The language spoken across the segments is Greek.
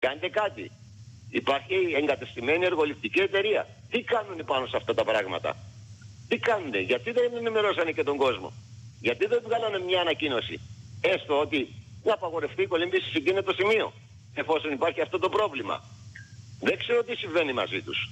Κάντε κάτι. Υπάρχει εγκατεστημένη εργοληπτική εταιρεία. Τι κάνουν πάνω σε αυτά τα πράγματα? Τι κάνουνε? Γιατί δεν ενημερώσανε και τον κόσμο? Γιατί δεν βγάλανε μια ανακοίνωση? Έστω ότι να απαγορευτεί η κολύμβηση σε εκείνο το σημείο, εφόσον υπάρχει αυτό το πρόβλημα. Δεν ξέρω τι συμβαίνει μαζί τους.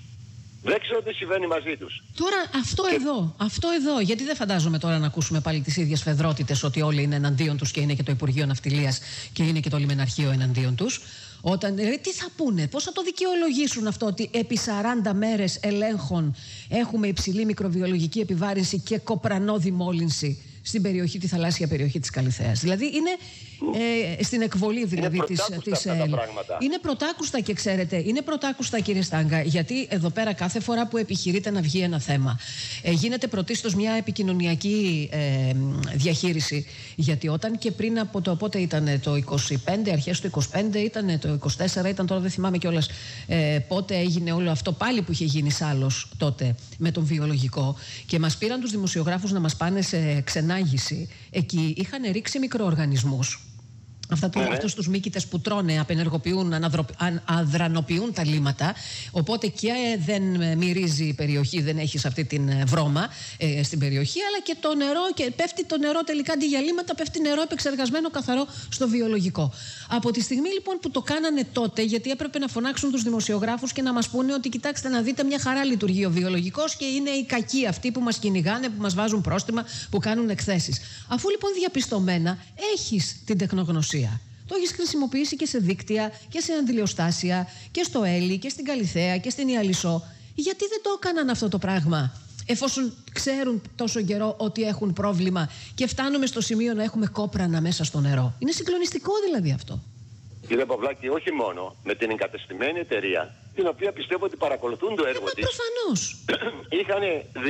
Τώρα αυτό εδώ, γιατί δεν φαντάζομαι τώρα να ακούσουμε πάλι τις ίδιες φεδρότητες ότι όλοι είναι εναντίον τους και είναι και το Υπουργείο Ναυτιλίας και είναι και το Λιμεναρχείο εναντίον τους. Όταν, τι θα πούνε, πώς θα το δικαιολογήσουν αυτό ότι επί 40 μέρες ελέγχων έχουμε υψηλή μικροβιολογική επιβάρυνση και κοπρανώδη μόλυνση στην περιοχή, τη θαλάσσια περιοχή της Καλιθέας? Δηλαδή είναι στην εκβολή δηλαδή της είναι πρωτάκουστα και ξέρετε, είναι πρωτάκουστα κύριε Στάγκα, γιατί εδώ πέρα κάθε φορά που επιχειρείται να βγει ένα θέμα γίνεται πρωτίστως μια επικοινωνιακή διαχείριση, γιατί όταν και πριν από το πότε ήταν το 25, αρχές του 25 ήταν το 24, ήταν τώρα δεν θυμάμαι κιόλας πότε έγινε όλο αυτό πάλι που είχε γίνει σάλος τότε με τον βιολογικό και μας πήραν τους δημοσιογράφους να μας πάνε σε ξενάγηση. Εκεί είχαν ρίξει μικροοργανισμούς. Αυτούς τους μύκητες που τρώνε, απενεργοποιούν, αδρανοποιούν τα λίμματα. Οπότε και δεν μυρίζει η περιοχή, δεν έχεις αυτή την βρώμα στην περιοχή, αλλά και το νερό, και πέφτει το νερό τελικά αντί για λίμματα, πέφτει νερό επεξεργασμένο καθαρό στο βιολογικό. Από τη στιγμή λοιπόν που το κάνανε τότε, γιατί έπρεπε να φωνάξουν τους δημοσιογράφους και να μας πούνε ότι κοιτάξτε να δείτε, μια χαρά λειτουργεί ο βιολογικός και είναι οι κακοί αυτοί που μας κυνηγάνε, που μας βάζουν πρόστιμα, που κάνουν εκθέσεις. Αφού λοιπόν διαπιστωμένα έχεις την τεχνογνωσία, το έχεις χρησιμοποιήσει και σε δίκτυα και σε αντιλιοστάσια και στο Έλλη και στην Καλιθέα και στην Ιαλισσό, γιατί δεν το έκαναν αυτό το πράγμα, εφόσον ξέρουν τόσο καιρό ότι έχουν πρόβλημα και φτάνουμε στο σημείο να έχουμε κόπρανα μέσα στο νερό? Είναι συγκλονιστικό δηλαδή αυτό. Κύριε Παυλάκη, όχι μόνο με την εγκατεστημένη εταιρεία, την οποία πιστεύω ότι παρακολουθούν το έργο της. Προφανώς. Είχαν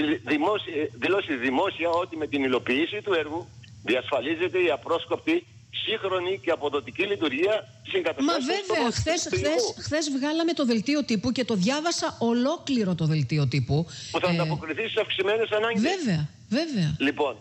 δηλώσει δημόσια ότι με την υλοποίηση του έργου διασφαλίζεται η απρόσκοπτη, σύγχρονη και αποδοτική λειτουργία της εγκαταστάσεως. Μα βέβαια, χθες βγάλαμε το δελτίο τύπου και το διάβασα ολόκληρο το δελτίο τύπου. Που θα ανταποκριθεί στις αυξημένες ανάγκες. Βέβαια. Λοιπόν,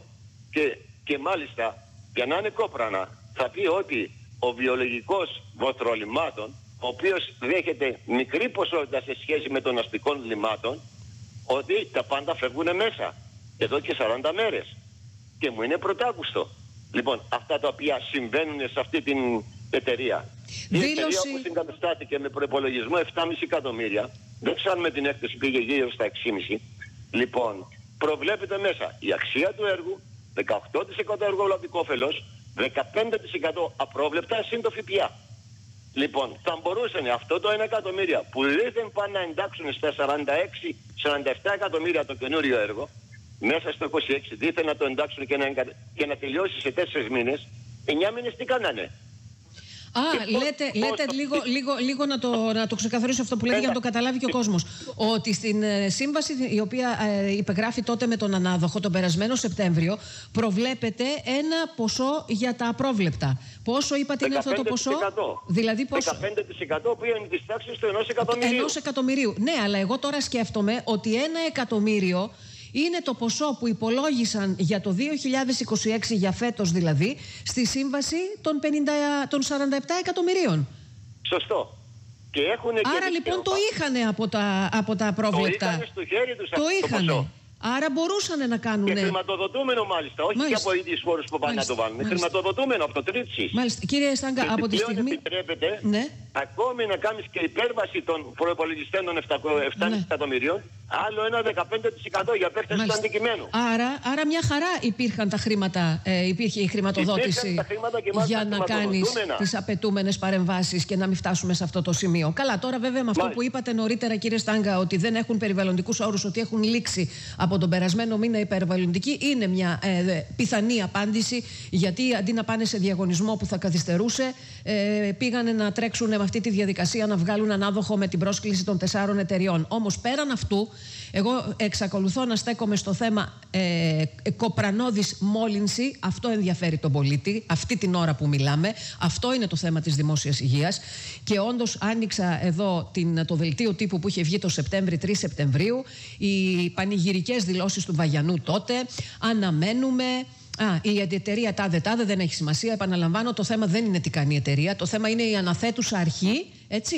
και μάλιστα, για να είναι κόπρανα, θα πει ότι ο βιολογικός βοθρολιμάτων, ο οποίος δέχεται μικρή ποσότητα σε σχέση με των αστικών λιμάτων, ότι τα πάντα φεύγουν μέσα εδώ και 40 μέρες. Και μου είναι πρωτάκουστο. Λοιπόν, αυτά τα οποία συμβαίνουν σε αυτή την εταιρεία. Η εταιρεία που συγκαταστάθηκε με προϋπολογισμό 7,5 εκατομμύρια, δεν ξέρουμε την έκθεση, πήγε γύρω στα 6,5. Λοιπόν, προβλέπεται μέσα η αξία του έργου, 18% εργολαβικό όφελος, 15% απρόβλεπτα συν το ΦΠΑ. Λοιπόν, θα μπορούσαν αυτό το 1 εκατομμύρια που δεν πάνε να εντάξουν στα 46-47 εκατομμύρια το καινούριο έργο, μέσα στο 26 δίθεν να το εντάξουν και να τελειώσει σε 4 μήνες. 9 μήνες τι κάνανε? Λέτε λίγο να το ξεκαθαρίσω αυτό που λέτε για να το καταλάβει και ο κόσμος. Ότι στην σύμβαση η οποία υπεγράφει τότε με τον ανάδοχο τον περασμένο Σεπτέμβριο προβλέπεται ένα ποσό για τα απρόβλεπτα. Πόσο είπατε είναι αυτό το ποσό? Δηλαδή πόσο? 15% που είναι της τάξης του 1 εκατομμυρίου. 1 εκατομμυρίου. Ναι, αλλά εγώ τώρα σκέφτομαι ότι 1 εκατομμύριο είναι το ποσό που υπολόγισαν για το 2026, για φέτος δηλαδή, στη σύμβαση των 47 εκατομμυρίων. Σωστό. Και άρα λοιπόν το είχανε από τα πρόβλεπτα. Το είχανε στο χέρι τους αυτό το είχανε. Το ποσό. Άρα μπορούσαν να κάνουν. Και χρηματοδοτούμενο μάλιστα, όχι και από ίδιες χώρες που πάνε να το βάλουν. Χρηματοδοτούμενο από το Τρίτσις. Μάλιστα. Κύριε Στάγκα, από τη στιγμή. Επιτρέπεται ακόμη να κάνεις και υπέρβαση των προϋπολογιστένων 7,5 εκατομμυρίων, άλλο ένα 15% για επέκταση του αντικειμένου. Άρα μια χαρά υπήρχαν τα χρήματα, υπήρχε η χρηματοδότηση για να κάνεις τις απαιτούμενες παρεμβάσεις και να μην φτάσουμε σε αυτό το σημείο. Καλά, τώρα βέβαια με αυτό που είπατε νωρίτερα, κύριε Στάγκα, ότι δεν έχουν περιβαλλοντικούς όρους, ότι έχουν λήξει από τον περασμένο μήνα η περιβαλλοντική, είναι μια πιθανή απάντηση, γιατί αντί να πάνε σε διαγωνισμό που θα καθυστερούσε, πήγανε να τρέξουν με αυτή τη διαδικασία να βγάλουν ανάδοχο με την πρόσκληση των 4 εταιριών. Όμως πέραν αυτού, εγώ εξακολουθώ να στέκομαι στο θέμα κοπρανώδης μόλυνση. Αυτό ενδιαφέρει τον πολίτη αυτή την ώρα που μιλάμε. Αυτό είναι το θέμα της δημόσιας υγείας. Και όντως άνοιξα εδώ το δελτίο τύπου που είχε βγει το Σεπτέμβρη, 3 Σεπτεμβρίου, οι πανηγυρικές δηλώσεις του Βαγιανού τότε. Αναμένουμε. Η εταιρεία τάδε δεν έχει σημασία. Επαναλαμβάνω, το θέμα δεν είναι τι κάνει η εταιρεία. Το θέμα είναι η αναθέτουσα αρχή Έτσι.